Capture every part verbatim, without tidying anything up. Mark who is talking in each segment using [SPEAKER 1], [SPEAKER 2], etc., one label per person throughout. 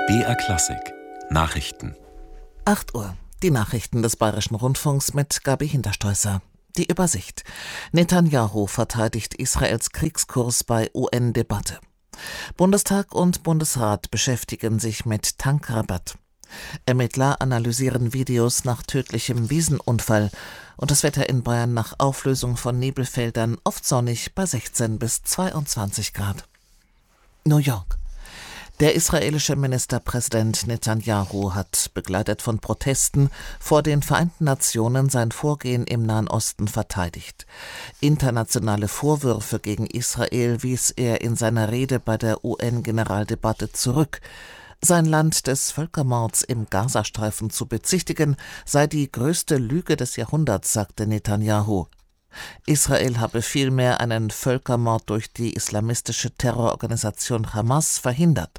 [SPEAKER 1] B R Klassik Nachrichten.
[SPEAKER 2] acht Uhr. Die Nachrichten des Bayerischen Rundfunks mit Gabi Hinterstoißer. Die Übersicht. Netanjahu verteidigt Israels Kriegskurs bei U N-Debatte. Bundestag und Bundesrat beschäftigen sich mit Tankrabatt. Ermittler analysieren Videos nach tödlichem Wiesenunfall. Und das Wetter in Bayern nach Auflösung von Nebelfeldern oft sonnig bei sechzehn bis zweiundzwanzig Grad. New York. Der israelische Ministerpräsident Netanjahu hat, begleitet von Protesten, vor den Vereinten Nationen sein Vorgehen im Nahen Osten verteidigt. Internationale Vorwürfe gegen Israel wies er in seiner Rede bei der U N-Generaldebatte zurück. Sein Land des Völkermords im Gazastreifen zu bezichtigen, sei die größte Lüge des Jahrhunderts, sagte Netanjahu. Israel habe vielmehr einen Völkermord durch die islamistische Terrororganisation Hamas verhindert.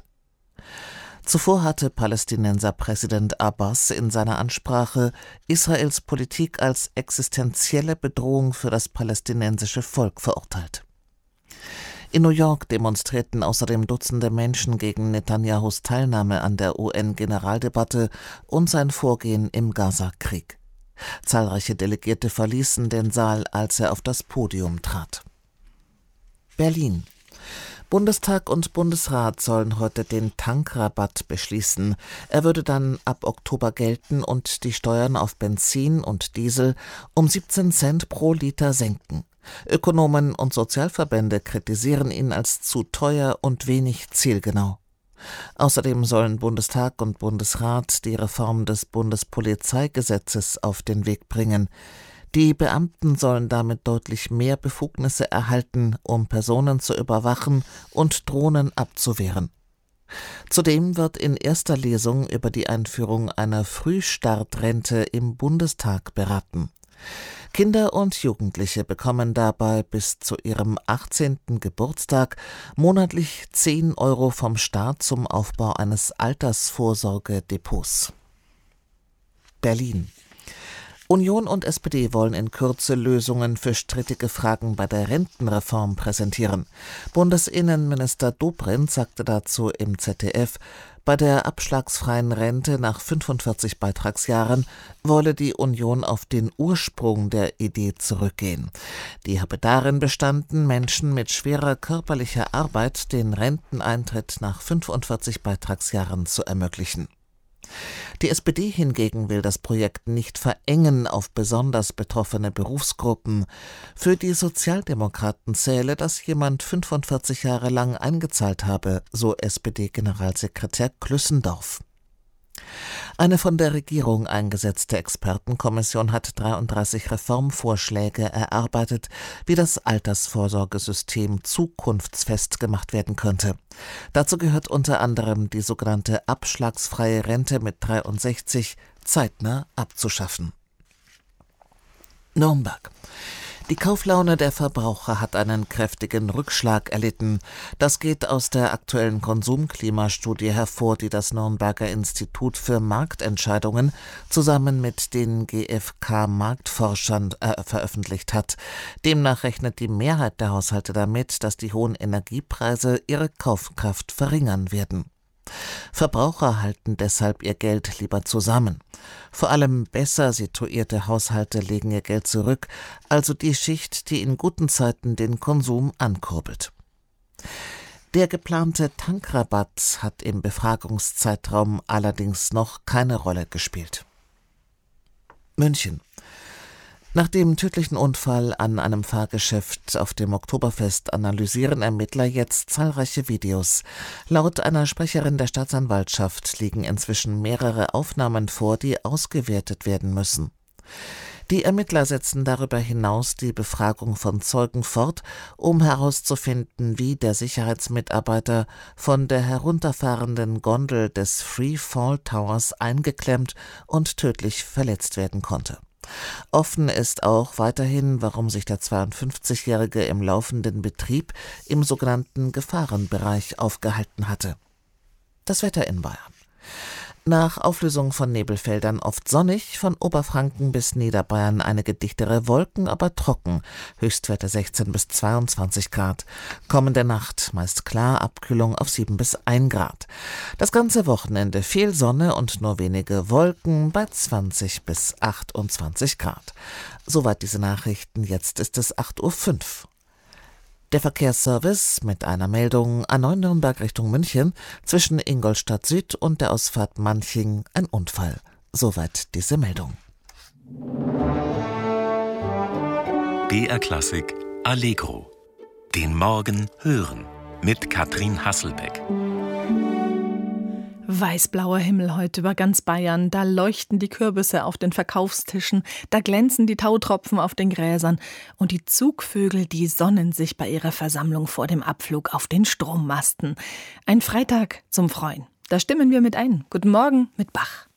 [SPEAKER 2] Zuvor hatte Palästinenser Präsident Abbas in seiner Ansprache Israels Politik als existenzielle Bedrohung für das palästinensische Volk verurteilt. In New York demonstrierten außerdem Dutzende Menschen gegen Netanyahus Teilnahme an der U N-Generaldebatte und sein Vorgehen im Gaza-Krieg. Zahlreiche Delegierte verließen den Saal, als er auf das Podium trat. Berlin. Bundestag und Bundesrat sollen heute den Tankrabatt beschließen. Er würde dann ab Oktober gelten und die Steuern auf Benzin und Diesel um siebzehn Cent pro Liter senken. Ökonomen und Sozialverbände kritisieren ihn als zu teuer und wenig zielgenau. Außerdem sollen Bundestag und Bundesrat die Reform des Bundespolizeigesetzes auf den Weg bringen. Die Beamten sollen damit deutlich mehr Befugnisse erhalten, um Personen zu überwachen und Drohnen abzuwehren. Zudem wird in erster Lesung über die Einführung einer Frühstartrente im Bundestag beraten. Kinder und Jugendliche bekommen dabei bis zu ihrem achtzehnten Geburtstag monatlich zehn Euro vom Staat zum Aufbau eines Altersvorsorgedepots. Berlin. Union und S P D wollen in Kürze Lösungen für strittige Fragen bei der Rentenreform präsentieren. Bundesinnenminister Dobrindt sagte dazu im Z D F, bei der abschlagsfreien Rente nach fünfundvierzig Beitragsjahren wolle die Union auf den Ursprung der Idee zurückgehen. Die habe darin bestanden, Menschen mit schwerer körperlicher Arbeit den Renteneintritt nach fünfundvierzig Beitragsjahren zu ermöglichen. Die S P D hingegen will das Projekt nicht verengen auf besonders betroffene Berufsgruppen. Für die Sozialdemokraten zähle, dass jemand fünfundvierzig Jahre lang eingezahlt habe, so S P D-Generalsekretär Klüssendorf. Eine von der Regierung eingesetzte Expertenkommission hat dreiunddreißig Reformvorschläge erarbeitet, wie das Altersvorsorgesystem zukunftsfest gemacht werden könnte. Dazu gehört unter anderem die sogenannte abschlagsfreie Rente mit dreiundsechzig zeitnah abzuschaffen. Nürnberg. Die Kauflaune der Verbraucher hat einen kräftigen Rückschlag erlitten. Das geht aus der aktuellen Konsumklimastudie hervor, die das Nürnberger Institut für Marktentscheidungen zusammen mit den G f K-Marktforschern äh, veröffentlicht hat. Demnach rechnet die Mehrheit der Haushalte damit, dass die hohen Energiepreise ihre Kaufkraft verringern werden. Verbraucher halten deshalb ihr Geld lieber zusammen. Vor allem besser situierte Haushalte legen ihr Geld zurück, also die Schicht, die in guten Zeiten den Konsum ankurbelt. Der geplante Tankrabatt hat im Befragungszeitraum allerdings noch keine Rolle gespielt. München. Nach dem tödlichen Unfall an einem Fahrgeschäft auf dem Oktoberfest analysieren Ermittler jetzt zahlreiche Videos. Laut einer Sprecherin der Staatsanwaltschaft liegen inzwischen mehrere Aufnahmen vor, die ausgewertet werden müssen. Die Ermittler setzen darüber hinaus die Befragung von Zeugen fort, um herauszufinden, wie der Sicherheitsmitarbeiter von der herunterfahrenden Gondel des Free Fall Towers eingeklemmt und tödlich verletzt werden konnte. Offen ist auch weiterhin, warum sich der zweiundfünfzigjährige im laufenden Betrieb im sogenannten Gefahrenbereich aufgehalten hatte. Das Wetter in Bayern. Nach Auflösung von Nebelfeldern oft sonnig, von Oberfranken bis Niederbayern einige dichtere Wolken, aber trocken. Höchstwerte sechzehn bis zweiundzwanzig Grad. Kommende Nacht meist klar, Abkühlung auf sieben bis ein Grad. Das ganze Wochenende viel Sonne und nur wenige Wolken bei zwanzig bis achtundzwanzig Grad. Soweit diese Nachrichten, jetzt ist es acht Uhr fünf. Der Verkehrsservice mit einer Meldung A neun Nürnberg Richtung München zwischen Ingolstadt Süd und der Ausfahrt Manching ein Unfall. Soweit diese Meldung.
[SPEAKER 1] B R Klassik Allegro. Den Morgen hören mit Katrin Hasselbeck.
[SPEAKER 3] Weißblauer Himmel heute über ganz Bayern, da leuchten die Kürbisse auf den Verkaufstischen, da glänzen die Tautropfen auf den Gräsern und die Zugvögel, die sonnen sich bei ihrer Versammlung vor dem Abflug auf den Strommasten. Ein Freitag zum Freuen. Da stimmen wir mit ein. Guten Morgen mit Bach.